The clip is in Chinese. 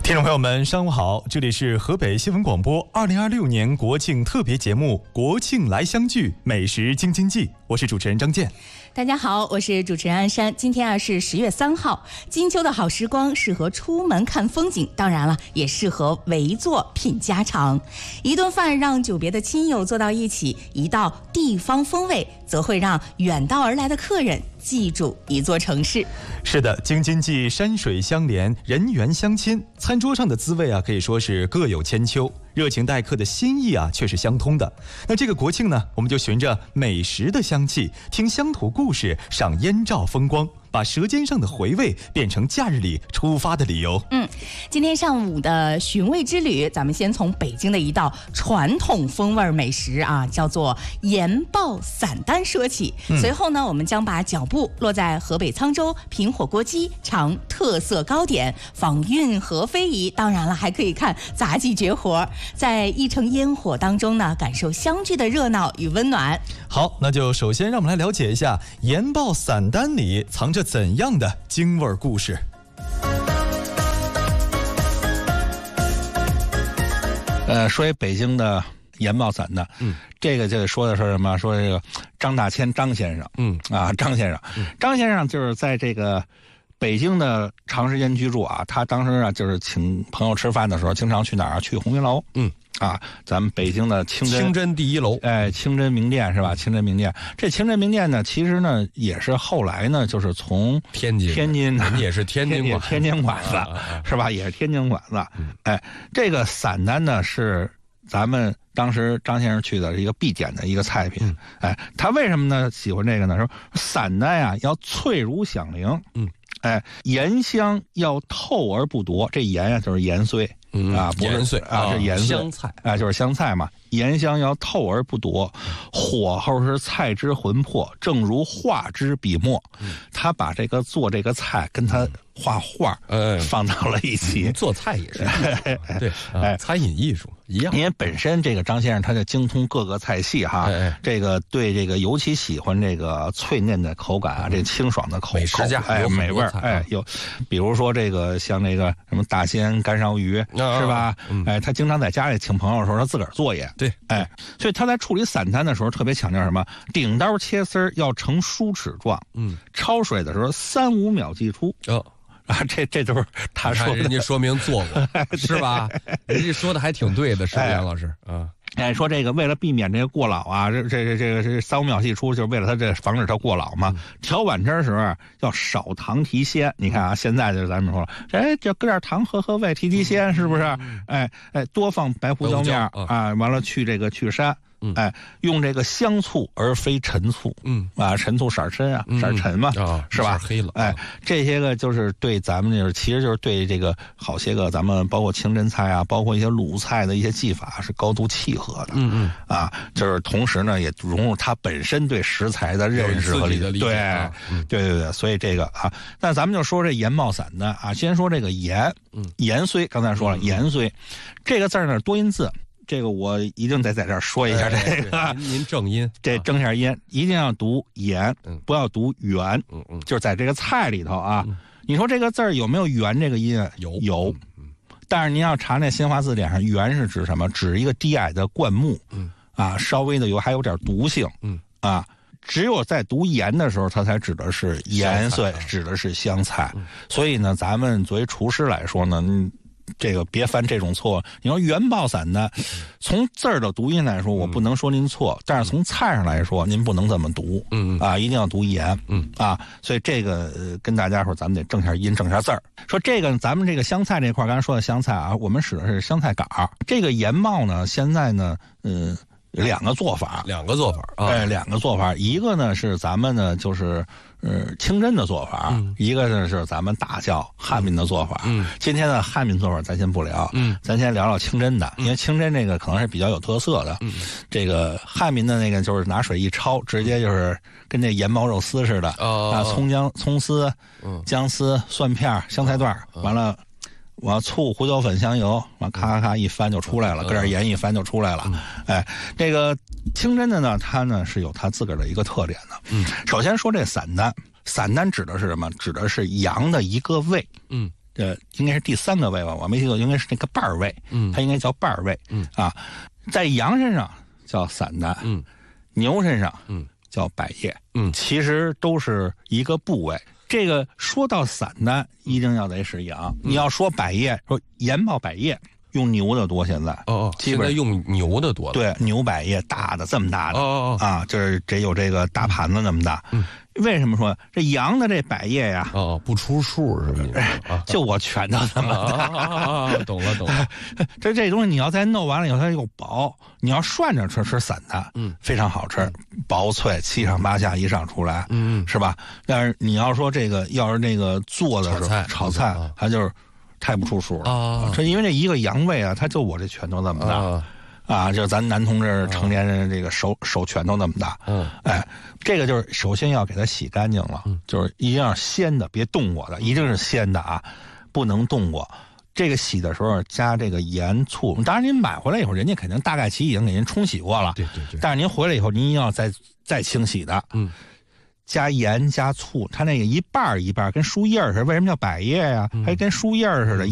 听众朋友们，上午好，这里是河北新闻广播2026年国庆特别节目《国庆来相聚美食京津冀》，我是主持人张健。 大家好，我是主持人安山。今天是10月3号，金秋的好时光适合出门看风景，当然了，也适合围坐品家常。一顿饭让久别的亲友坐到一起，一道地方风味则会让远道而来的客人记住一座城市。 是的，京津冀山水相连，人缘相亲，餐桌上的滋味可以说是各有千秋，热情待客的心意却是相通的。那这个国庆呢，我们就循着美食的香气，听乡土故事，赏燕赵风光，把舌尖上的回味变成假日里出发的理由。 今天上午的寻味之旅，咱们先从北京的一道传统风味美食叫做盐爆散丹说起。随后呢，我们将把脚步落在河北沧州品火锅鸡，尝特色糕点，访运河非遗，当然了，还可以看杂技绝活，在一城烟火当中呢，感受相聚的热闹与温暖。 好，那就首先让我们来了解一下盐爆散丹里藏着怎样的京味故事。 说一北京的盐爆散丹，这个就说的是什么？说这个张大千张先生，张先生就是在这个北京的长时间居住他当时就是请朋友吃饭的时候，经常去哪儿？去鸿宾楼，咱们北京的清真第一楼， 清真名店是吧？清真名店，这清真名店呢，其实呢也是后来呢，就是从天津也是天津馆子是吧？也是天津馆子。这个散丹呢是咱们当时张先生去的一个必点的一个菜品。他为什么呢喜欢这个呢？说散丹要脆如响铃，盐香要透而不夺，这盐就是盐碎。 盐碎是盐碎， 香菜就是香菜嘛。盐香要透而不夺，火候是菜之魂魄，正如画之笔墨。他把这个做这个菜跟他画画放到了一起。 做菜也是对，餐饮艺术一样。 因为本身这个张先生他就精通各个菜系这个对这个尤其喜欢这个脆嫩的口感这清爽的口美食家美味有比如说这个像那个什么大鲜干烧鱼是吧？他经常在家里请朋友的时候，他自个儿做也对， 所以他在处理散丹的时候特别强调什么？顶刀切丝要成梳齿状，焯水的时候3-5秒即出。这都是他说的， 人家说明做过是吧？人家说的还挺对的，是杨老师说这个为了避免这个过老这个3-5秒即出，就是为了他这防止他过老嘛。调碗汁的时候要少糖提鲜。你看现在就是咱们说了，就搁点糖喝味提鲜，是不是？多放白胡椒面完了去膻。用这个香醋而非陈醋，陈醋色深色沉嘛，是吧？ 黑了， 这些个就是对咱们其实就是对这个好些个咱们包括清真菜包括一些鲁菜的一些技法是高度契合的，就是同时呢也融入它本身对食材的认识和理解，对，所以这个那咱们就说这盐爆散丹先说这个盐碎，刚才说了盐碎这个字呢多音字。这个我一定得在这儿说一下这个， 您正音， 这正下音一定要读盐，不要读圆，就是在这个菜里头你说这个字儿有没有圆这个音？有，但是您要查那新华字典上，圆是指什么？指一个低矮的灌木，稍微的还有点毒性，只有在读盐的时候，它才指的是盐碎，指的是香菜。所以呢，咱们作为厨师来说呢，这个别犯这种错。你说盐爆散丹，从字儿的读音来说，我不能说您错，但是从菜上来说，您不能这么读，一定要读盐，所以这个跟大家说，咱们得正下音，正下字儿。说这个咱们这个香菜这块，刚才说的香菜我们使的是香菜杆儿。这个盐爆呢，现在呢，两个做法， 两个做法，一个呢是咱们呢就是清真的做法，一个呢是咱们大教汉民的做法。今天的汉民做法咱先不聊，咱先聊聊清真的，因为清真这个可能是比较有特色的。这个汉民的那个就是拿水一焯，直接就是跟这盐爆肉丝似的，葱丝、姜丝、蒜片、香菜段，完了。醋、胡椒粉、香油，咔咔一翻就出来了，搁点盐一翻就出来了。这个清真的呢，它呢是有它自个儿的一个特点的。首先说这散丹指的是什么？指的是羊的一个胃。 应该是第3个胃吧，我没记错，应该是那个瓣胃，它应该叫瓣胃，在羊身上叫散丹，牛身上叫百叶，其实都是一个部位。这个说到散丹，一定要得是羊。你要说百叶，说盐爆百叶，用牛的多。现在现在用牛的多了。 对，牛百叶大的这么大的就是这有这个大盘子那么大。为什么说这羊的这百叶呀？ 不出数是吧？ 就我拳头这么大。 懂了。 这东西你要再弄完了以后，它又薄。你要涮着吃散丹，非常好吃，薄脆，七上八下一上出来，是吧？但是你要说这个，要是那个做的时候炒菜，它就是太不出数了。这因为这一个羊胃啊，它就我这拳头那么大。就咱男同志成年人这个手拳头那么大，这个就是首先要给它洗干净了，就是一定要鲜的，别冻过的，一定是鲜的啊，不能冻过。这个洗的时候加这个盐醋，当然您买回来以后，人家肯定大概其已经给您冲洗过了， 对。 但是您回来以后，您一定要再清洗的，加盐加醋，它那个一半一半，跟树叶似的。为什么叫百叶呀？还跟树叶似的，